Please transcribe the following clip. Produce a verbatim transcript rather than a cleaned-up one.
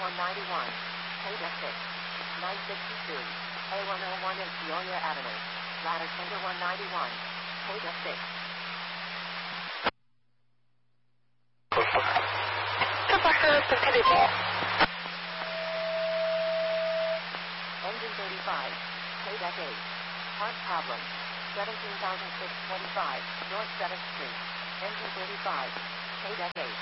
one ninety-one, Paydeck six, nine sixty-two, A one oh one and Peoria Avenue. Ladder Tender one ninety-one, Paydeck six. Engine thirty-five, Paydeck eight. Part problem, seventeen thousand six hundred twenty-five, North seventh Street. Engine thirty-five, Paydeck eight.